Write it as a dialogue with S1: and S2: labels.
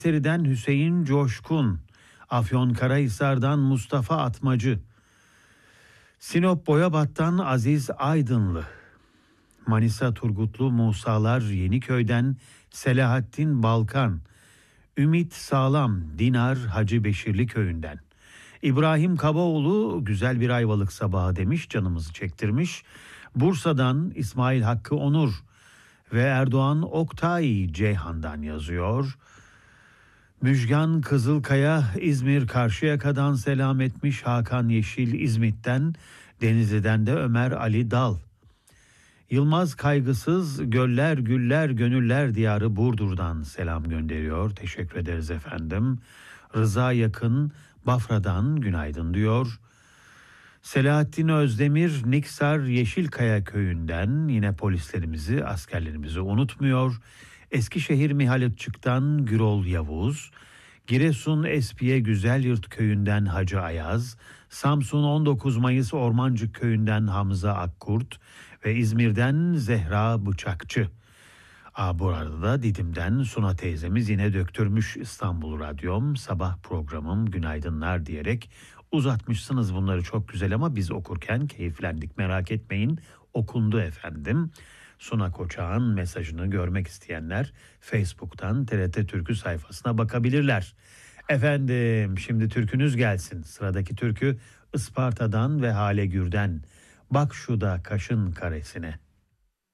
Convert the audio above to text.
S1: Kayseri'den Hüseyin Coşkun, Afyonkarahisar'dan Mustafa Atmacı, Sinop Boyabat'tan Aziz Aydınlı, Manisa Turgutlu Musalar Yeniköy'den Selahattin Balkan, Ümit Sağlam Dinar Hacı Beşirli köyünden. İbrahim Kabaoğlu güzel bir Ayvalık sabahı demiş, canımızı çektirmiş. Bursa'dan İsmail Hakkı Onur ve Erdoğan Oktay Ceyhan'dan yazıyor. Müjgan Kızılkaya İzmir Karşıyaka'dan selam etmiş. Hakan Yeşil İzmit'ten, Denizli'den de Ömer Ali Dal. Yılmaz Kaygısız Göller Güller Gönüller Diyarı Burdur'dan selam gönderiyor. Teşekkür ederiz efendim. Rıza Yakın Bafra'dan günaydın diyor. Selahattin Özdemir Niksar Yeşilkaya köyünden yine polislerimizi, askerlerimizi unutmuyor. Eskişehir Mihaletçık'tan Gürol Yavuz, Giresun Espiye Güzelyurt köyünden Hacı Ayaz, Samsun 19 Mayıs Ormancık köyünden Hamza Akkurt ve İzmir'den Zehra Bıçakçı. Bu arada da Didim'den Suna teyzemiz yine döktürmüş İstanbul Radyom sabah programım günaydınlar diyerek uzatmışsınız bunları, çok güzel ama biz okurken keyiflendik, merak etmeyin, okundu efendim. Suna Koçak'ın mesajını görmek isteyenler Facebook'tan TRT Türkü sayfasına bakabilirler. Efendim şimdi türkünüz gelsin. Sıradaki türkü Isparta'dan ve Hale Gür'den. Bak şu da kaşın karesine.